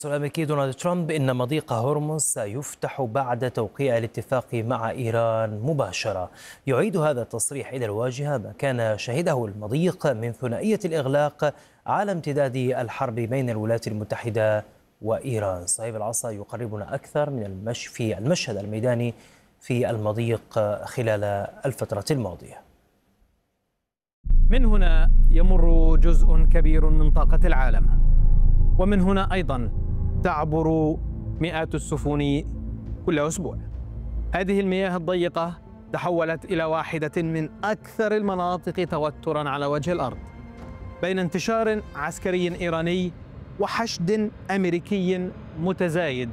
الأمريكي دونالد ترامب إن مضيق هرمز سيفتح بعد توقيع الاتفاق مع إيران مباشرة. يعيد هذا التصريح إلى الواجهة ما كان شهده المضيق من ثنائية الإغلاق على امتداد الحرب بين الولايات المتحدة وإيران. صهيب العصا يقربنا أكثر من المشهد الميداني في المضيق خلال الفترة الماضية. من هنا يمر جزء كبير من طاقة العالم، ومن هنا أيضا تعبر مئات السفن كل أسبوع. هذه المياه الضيقة تحولت إلى واحدة من أكثر المناطق توترا على وجه الأرض، بين انتشار عسكري إيراني وحشد أمريكي متزايد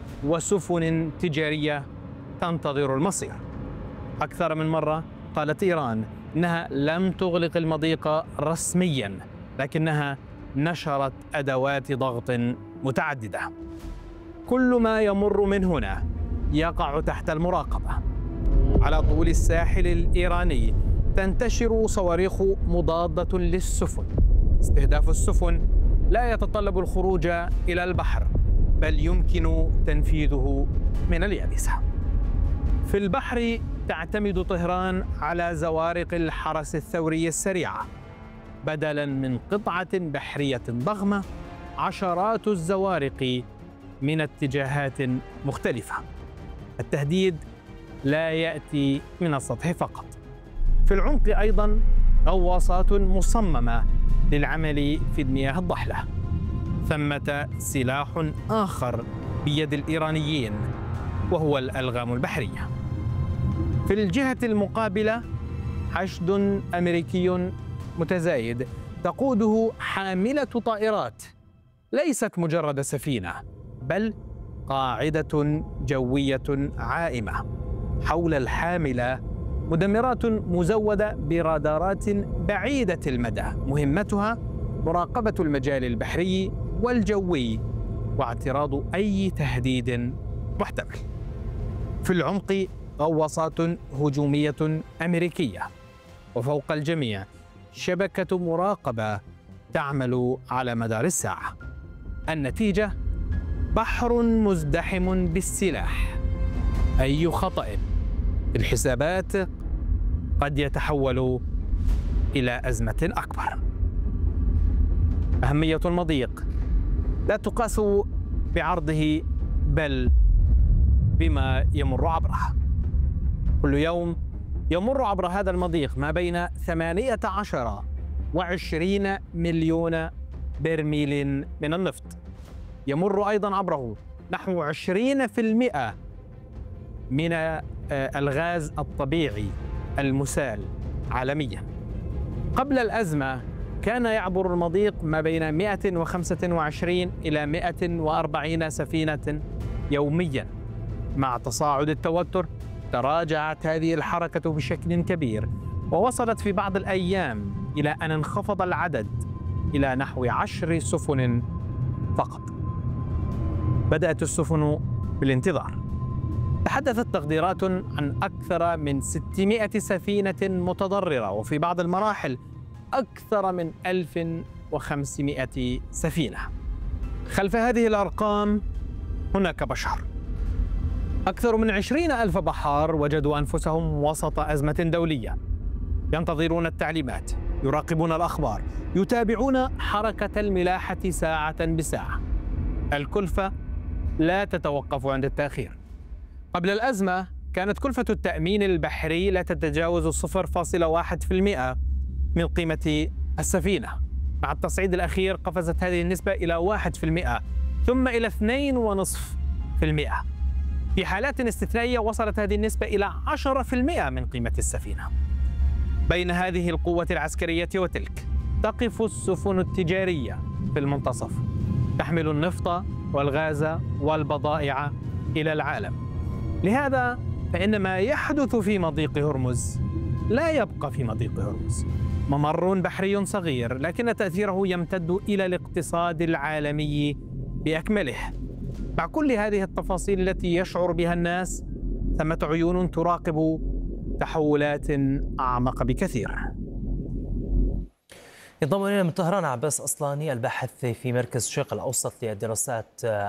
وسفن تجارية تنتظر المصير. أكثر من مرة قالت إيران إنها لم تغلق المضيق رسميا، لكنها نشرت أدوات ضغط متعددة. كل ما يمر من هنا يقع تحت المراقبة. على طول الساحل الإيراني تنتشر صواريخ مضادة للسفن. استهداف السفن لا يتطلب الخروج إلى البحر، بل يمكن تنفيذه من اليابسة. في البحر تعتمد طهران على زوارق الحرس الثوري السريعة. بدلاً من قطعة بحرية ضخمة، عشرات الزوارق من اتجاهات مختلفة. التهديد لا يأتي من السطح فقط. في العمق أيضاً غواصات مصممة للعمل في المياه الضحلة. ثمة سلاح آخر بيد الإيرانيين، وهو الألغام البحرية. في الجهة المقابلة حشد أمريكي متزايد تقوده حاملة طائرات ليست مجرد سفينة، بل قاعدة جوية عائمة. حول الحاملة مدمرات مزودة برادارات بعيدة المدى، مهمتها مراقبة المجال البحري والجوي واعتراض أي تهديد محتمل. في العمق غواصات هجومية أمريكية، وفوق الجميع شبكة مراقبة تعمل على مدار الساعة. النتيجة بحر مزدحم بالسلاح. أي خطأ في الحسابات قد يتحول إلى أزمة أكبر. أهمية المضيق لا تقاس بعرضه، بل بما يمر عبره. كل يوم يمر عبر هذا المضيق ما بين 18 و20 مليون برميل من النفط. يمر أيضا عبره نحو 20% من الغاز الطبيعي المسال عالميا. قبل الأزمة كان يعبر المضيق ما بين 125 إلى 140 سفينة يوميا. مع تصاعد التوتر تراجعت هذه الحركة بشكل كبير، ووصلت في بعض الأيام إلى أن انخفض العدد إلى نحو 10 سفن فقط. بدأت السفن بالانتظار. تحدثت تقديرات عن أكثر من 600 سفينة متضررة، وفي بعض المراحل أكثر من 1500 سفينة. خلف هذه الأرقام هناك بشر. أكثر من 20,000 بحار وجدوا أنفسهم وسط أزمة دولية، ينتظرون التعليمات، يراقبون الأخبار، يتابعون حركة الملاحة ساعة بساعة. الكلفة لا تتوقف عند التأخير. قبل الأزمة كانت كلفة التأمين البحري لا تتجاوز 0.1% من قيمة السفينة. مع التصعيد الأخير قفزت هذه النسبة إلى 1%، ثم إلى 2.5%. في حالات استثنائية وصلت هذه النسبة إلى 10% من قيمة السفينة. بين هذه القوة العسكرية وتلك تقف السفن التجارية في المنتصف، تحمل النفط والغاز والبضائع إلى العالم. لهذا فإن ما يحدث في مضيق هرمز لا يبقى في مضيق هرمز. ممر بحري صغير، لكن تأثيره يمتد إلى الاقتصاد العالمي بأكمله. مع كل هذه التفاصيل التي يشعر بها الناس، ثمة عيون تراقب تحولات أعمق بكثير. ينضم إلينا من طهران عباس أصلاني، الباحث في مركز الشرق الأوسط للدراسات